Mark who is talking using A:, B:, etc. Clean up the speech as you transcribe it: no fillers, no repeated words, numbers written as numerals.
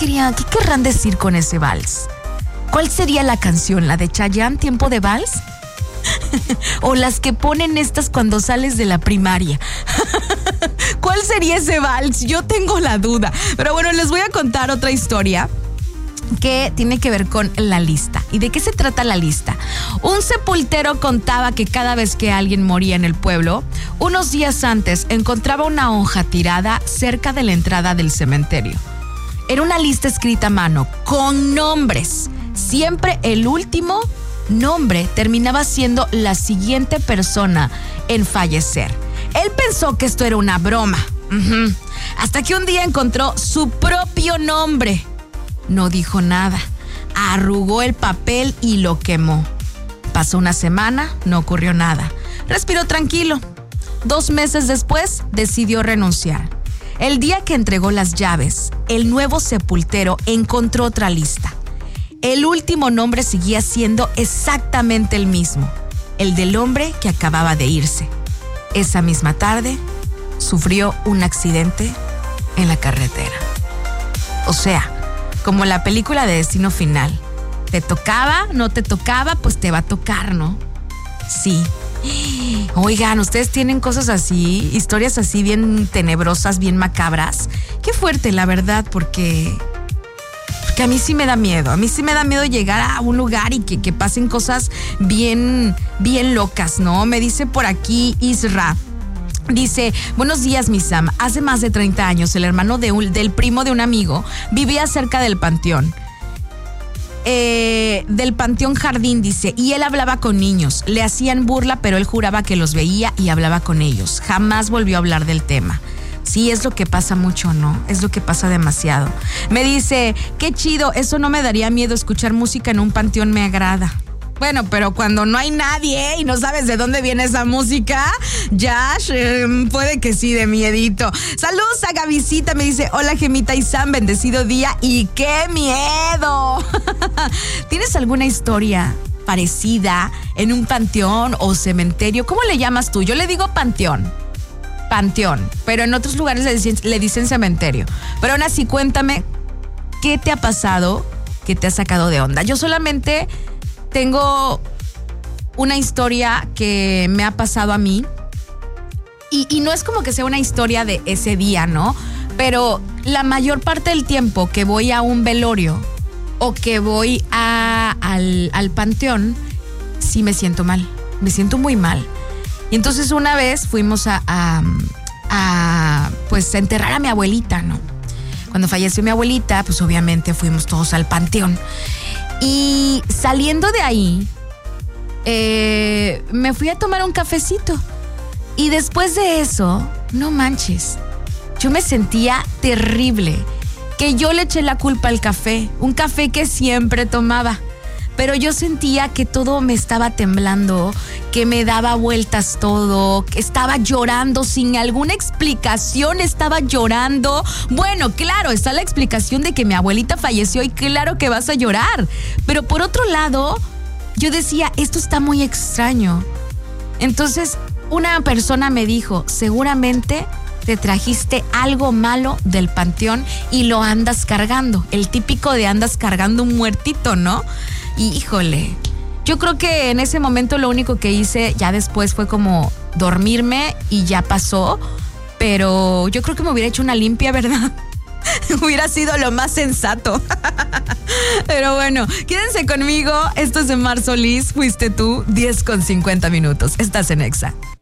A: ¿Qué querrán decir con ese vals? ¿Cuál sería la canción? ¿La de Chayanne, Tiempo de Vals? ¿O las que ponen estas cuando sales de la primaria? ¿Cuál sería ese vals? Yo tengo la duda. Pero bueno, les voy a contar otra historia que tiene que ver con la lista. ¿Y de qué se trata la lista? Un sepultero contaba que cada vez que alguien moría en el pueblo, unos días antes encontraba una hoja tirada cerca de la entrada del cementerio. Era una lista escrita a mano, con nombres. Siempre el último nombre terminaba siendo la siguiente persona en fallecer. Él pensó que esto era una broma. Hasta que un día encontró su propio nombre. No dijo nada. Arrugó el papel y lo quemó. Pasó una semana, no ocurrió nada. Respiró tranquilo. 2 meses después, decidió renunciar. El día que entregó las llaves, el nuevo sepultero encontró otra lista. El último nombre seguía siendo exactamente el mismo, el del hombre que acababa de irse. Esa misma tarde, sufrió un accidente en la carretera. O sea, como la película de Destino Final. ¿Te tocaba? ¿No te tocaba? Pues te va a tocar, ¿no? Sí. Oigan, ¿ustedes tienen cosas así, historias así bien tenebrosas, bien macabras? Qué fuerte, la verdad, porque a mí sí me da miedo. A mí sí me da miedo llegar a un lugar y que pasen cosas bien locas, ¿no? Me dice por aquí Isra. Dice, buenos días, mi Sam. Hace más de 30 años, el hermano del primo de un amigo vivía cerca del panteón. Del Panteón Jardín, dice, y él hablaba con niños. Le hacían burla, pero él juraba que los veía y hablaba con ellos. Jamás volvió a hablar del tema. Sí, es lo que pasa mucho, ¿no? Es lo que pasa demasiado. Me dice, qué chido, eso no me daría miedo. Escuchar música en un panteón me agrada. Bueno, pero cuando no hay nadie y no sabes de dónde viene esa música, Yash, puede que sí, de miedito. Saludos a Gavisita, me dice, hola Gemita y Sam, bendecido día y ¡qué miedo! ¿Tienes alguna historia parecida en un panteón o cementerio? ¿Cómo le llamas tú? Yo le digo panteón, pero en otros lugares le dicen cementerio. Pero aún así, cuéntame, ¿qué te ha pasado que te ha sacado de onda? Yo solamente tengo una historia que me ha pasado a mí y no es como que sea una historia de ese día, ¿no? Pero la mayor parte del tiempo que voy a un velorio o que voy al panteón, sí me siento mal, me siento muy mal. Y entonces una vez fuimos pues a enterrar a mi abuelita, ¿no? Cuando falleció mi abuelita, pues obviamente fuimos todos al panteón. Y saliendo de ahí, me fui a tomar un cafecito. Y después de eso, no manches, yo me sentía terrible. Que yo le eché la culpa al café, un café que siempre tomaba. Pero yo sentía que todo me estaba temblando, que me daba vueltas todo, que estaba llorando sin alguna explicación, estaba llorando. Bueno, claro, está la explicación de que mi abuelita falleció y claro que vas a llorar. Pero por otro lado, yo decía, esto está muy extraño. Entonces, una persona me dijo, seguramente te trajiste algo malo del panteón y lo andas cargando. El típico de andas cargando un muertito, ¿no? Y híjole, yo creo que en ese momento lo único que hice ya después fue como dormirme y ya pasó, pero yo creo que me hubiera hecho una limpia, ¿verdad? Hubiera sido lo más sensato. Pero bueno, quédense conmigo. Esto es de Mar Solís, fuiste tú, 10:50. Estás en Exa.